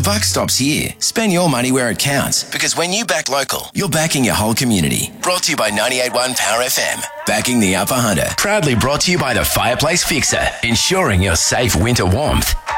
the buck stops here. Spend your money where it counts, because when you back local, you're backing your whole community. Brought to you by 98.1 Power FM. Backing the Upper Hunter. Proudly brought to you by the Fireplace Fixer, ensuring your safe winter warmth.